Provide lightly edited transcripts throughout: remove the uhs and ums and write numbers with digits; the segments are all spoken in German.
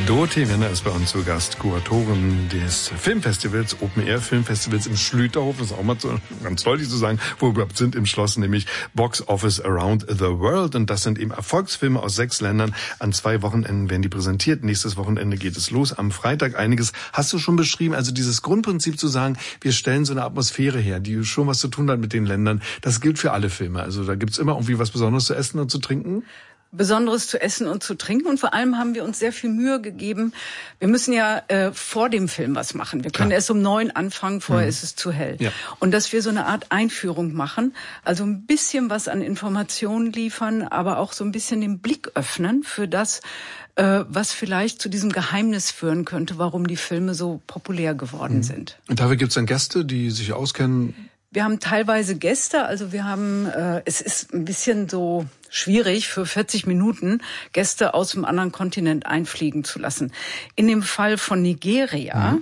Dorothee Renner ist bei uns zu Gast, Kuratorin des Filmfestivals, Open-Air-Filmfestivals im Schlüterhof. Das ist auch mal so ganz deutlich zu sagen, wo wir überhaupt sind im Schloss, nämlich Box Office Around the World. Und das sind eben Erfolgsfilme aus 6 Ländern. An 2 Wochenenden werden die präsentiert. Nächstes Wochenende geht es los. Am Freitag einiges hast du schon beschrieben. Also dieses Grundprinzip zu sagen, wir stellen so eine Atmosphäre her, die schon was zu tun hat mit den Ländern. Das gilt für alle Filme. Also da gibt's immer irgendwie was Besonderes zu essen und zu trinken. Besonderes zu essen und zu trinken. Und vor allem haben wir uns sehr viel Mühe gegeben. Wir müssen ja vor dem Film was machen. Wir können erst um 9 anfangen, vorher ist es zu hell. Ja. Und dass wir so eine Art Einführung machen, also ein bisschen was an Informationen liefern, aber auch so ein bisschen den Blick öffnen für das, was vielleicht zu diesem Geheimnis führen könnte, warum die Filme so populär geworden sind. Und dafür gibt es dann Gäste, die sich auskennen? Wir haben teilweise Gäste, also wir haben, es ist ein bisschen so schwierig für 40 Minuten Gäste aus einem anderen Kontinent einfliegen zu lassen. In dem Fall von Nigeria,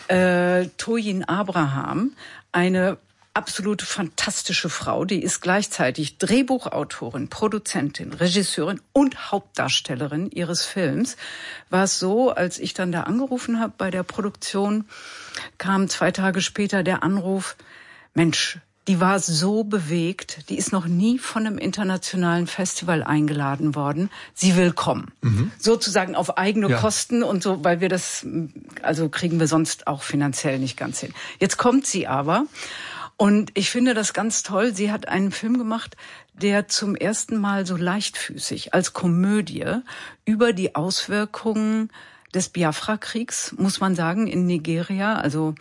Toyin Abraham, eine absolute fantastische Frau, die ist gleichzeitig Drehbuchautorin, Produzentin, Regisseurin und Hauptdarstellerin ihres Films. War es so, als ich dann da angerufen habe bei der Produktion, kam 2 Tage später der Anruf: Mensch, die war so bewegt, die ist noch nie von einem internationalen Festival eingeladen worden. Sie will kommen. Sozusagen auf eigene Kosten und so, weil wir das, also kriegen wir sonst auch finanziell nicht ganz hin. Jetzt kommt sie aber und ich finde das ganz toll. Sie hat einen Film gemacht, der zum ersten Mal so leichtfüßig als Komödie über die Auswirkungen des Biafra-Kriegs, muss man sagen, in Nigeria. Also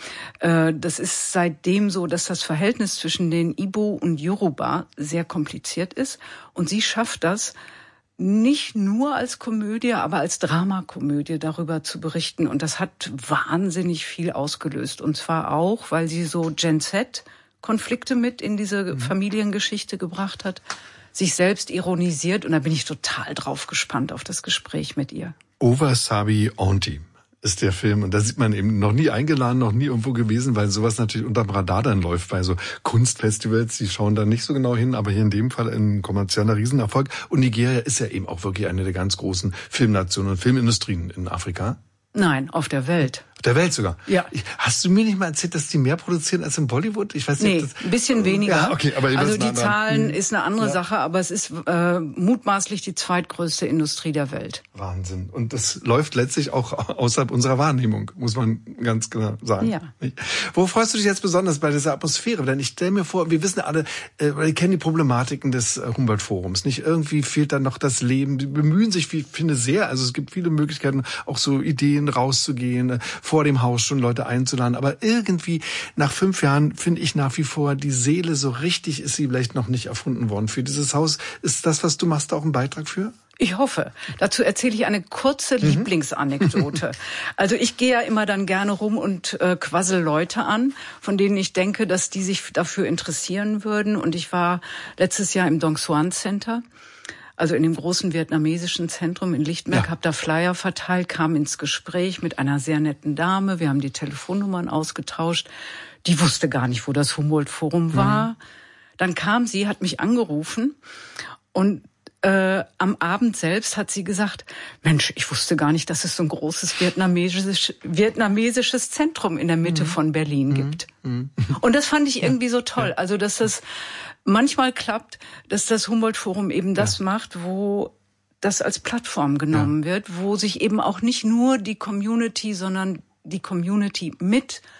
das ist seitdem so, dass das Verhältnis zwischen den Igbo und Yoruba sehr kompliziert ist. Und sie schafft das, nicht nur als Komödie, aber als Dramakomödie darüber zu berichten. Und das hat wahnsinnig viel ausgelöst. Und zwar auch, weil sie so Gen-Z-Konflikte mit in diese Familiengeschichte gebracht hat, sich selbst ironisiert. Und da bin ich total drauf gespannt auf das Gespräch mit ihr. Owasabi Aunty ist der Film. Und da sieht man eben noch nie eingeladen, noch nie irgendwo gewesen, weil sowas natürlich unterm Radar dann läuft bei so Kunstfestivals. Die schauen da nicht so genau hin, aber hier in dem Fall ein kommerzieller Riesenerfolg. Und Nigeria ist ja eben auch wirklich eine der ganz großen Filmnationen und Filmindustrien in Afrika. Nein, auf der Welt. Auf der Welt sogar? Ja. Hast du mir nicht mal erzählt, dass die mehr produzieren als in Bollywood? Ich weiß nicht. Nee, ein bisschen weniger. Ja, okay, aber also die Zahlen ist eine andere Sache, aber es ist mutmaßlich die zweitgrößte Industrie der Welt. Wahnsinn. Und das läuft letztlich auch außerhalb unserer Wahrnehmung, muss man ganz genau sagen. Ja. Wo freust du dich jetzt besonders bei dieser Atmosphäre? Denn ich stelle mir vor, wir wissen alle, wir kennen die Problematiken des Humboldt-Forums. Nicht irgendwie fehlt dann noch das Leben. Die bemühen sich, ich finde, sehr. Also es gibt viele Möglichkeiten, auch so Ideen rauszugehen, vor dem Haus schon Leute einzuladen. Aber irgendwie nach 5 Jahren finde ich nach wie vor, die Seele so richtig ist sie vielleicht noch nicht erfunden worden. Für dieses Haus ist das, was du machst, auch ein Beitrag für? Ich hoffe. Dazu erzähle ich eine kurze Lieblingsanekdote. Also ich gehe ja immer dann gerne rum und quassel Leute an, von denen ich denke, dass die sich dafür interessieren würden. Und ich war letztes Jahr im Dong Xuan Center, also in dem großen vietnamesischen Zentrum in Lichtenberg, habe da Flyer verteilt, kam ins Gespräch mit einer sehr netten Dame. Wir haben die Telefonnummern ausgetauscht. Die wusste gar nicht, wo das Humboldt-Forum war. Dann kam sie, hat mich angerufen und am Abend selbst hat sie gesagt, Mensch, ich wusste gar nicht, dass es so ein großes vietnamesisches Zentrum in der Mitte von Berlin gibt. Und das fand ich irgendwie so toll. Also, dass das manchmal klappt, dass das Humboldt-Forum eben das macht, wo das als Plattform genommen wird, wo sich eben auch nicht nur die Community, sondern die Community mit